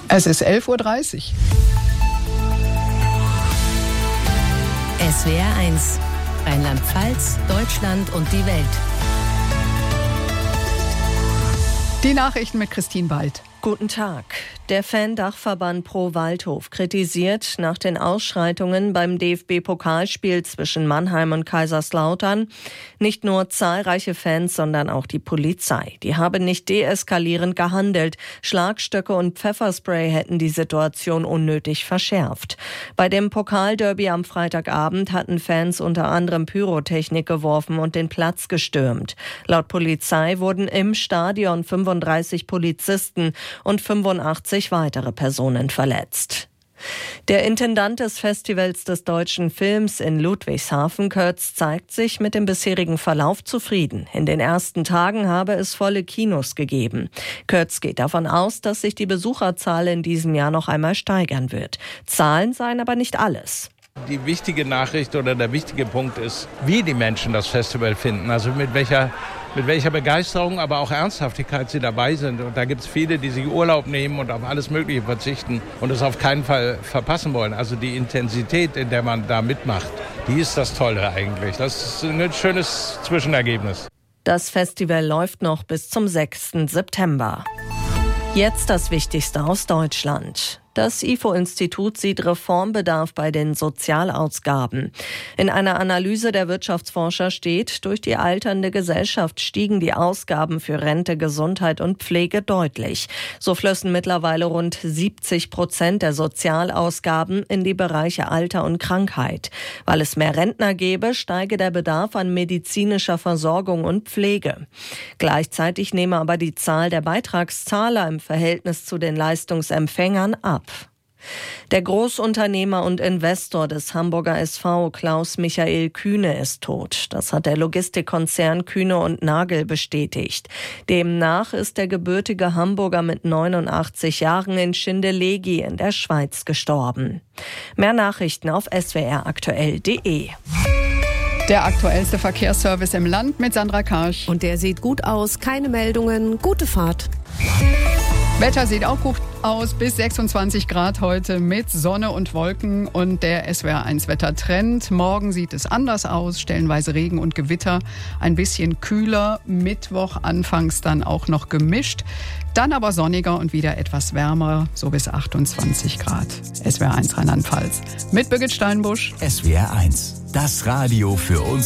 Es ist 11:30 Uhr. SWR 1, Rheinland-Pfalz, Deutschland und die Welt. Die Nachrichten mit Christine Wald. Guten Tag. Der Fan-Dachverband Pro Waldhof kritisiert nach den Ausschreitungen beim DFB-Pokalspiel zwischen Mannheim und Kaiserslautern nicht nur zahlreiche Fans, sondern auch die Polizei. Die habe nicht deeskalierend gehandelt. Schlagstöcke und Pfefferspray hätten die Situation unnötig verschärft. Bei dem Pokalderby am Freitagabend hatten Fans unter anderem Pyrotechnik geworfen und den Platz gestürmt. Laut Polizei wurden im Stadion 35 Polizisten und 85 weitere Personen verletzt. Der Intendant des Festivals des deutschen Films in Ludwigshafen, Curtz, zeigt sich mit dem bisherigen Verlauf zufrieden. In den ersten Tagen habe es volle Kinos gegeben. Curtz geht davon aus, dass sich die Besucherzahl in diesem Jahr noch einmal steigern wird. Zahlen seien aber nicht alles. Die wichtige Nachricht oder der wichtige Punkt ist, wie die Menschen das Festival finden. Also mit welcher Begeisterung, aber auch Ernsthaftigkeit sie dabei sind. Und da gibt es viele, die sich Urlaub nehmen und auf alles Mögliche verzichten und es auf keinen Fall verpassen wollen. Also die Intensität, in der man da mitmacht, die ist das Tolle eigentlich. Das ist ein schönes Zwischenergebnis. Das Festival läuft noch bis zum 6. September. Jetzt das Wichtigste aus Deutschland. Das IFO-Institut sieht Reformbedarf bei den Sozialausgaben. In einer Analyse der Wirtschaftsforscher steht, durch die alternde Gesellschaft stiegen die Ausgaben für Rente, Gesundheit und Pflege deutlich. So flössen mittlerweile rund 70% der Sozialausgaben in die Bereiche Alter und Krankheit. Weil es mehr Rentner gäbe, steige der Bedarf an medizinischer Versorgung und Pflege. Gleichzeitig nehme aber die Zahl der Beitragszahler im Verhältnis zu den Leistungsempfängern ab. Der Großunternehmer und Investor des Hamburger SV, Klaus-Michael Kühne, ist tot. Das hat der Logistikkonzern Kühne und Nagel bestätigt. Demnach ist der gebürtige Hamburger mit 89 Jahren in Schindellegi in der Schweiz gestorben. Mehr Nachrichten auf swraktuell.de. Der aktuellste Verkehrsservice im Land mit Sandra Karsch. Und der sieht gut aus, keine Meldungen, gute Fahrt. Wetter sieht auch gut aus, bis 26 Grad heute mit Sonne und Wolken und der SWR1 Wettertrend. Morgen sieht es anders aus, stellenweise Regen und Gewitter, ein bisschen kühler, Mittwoch anfangs dann auch noch gemischt, dann aber sonniger und wieder etwas wärmer, so bis 28 Grad. SWR1 Rheinland-Pfalz mit Birgit Steinbusch. SWR1, das Radio für uns.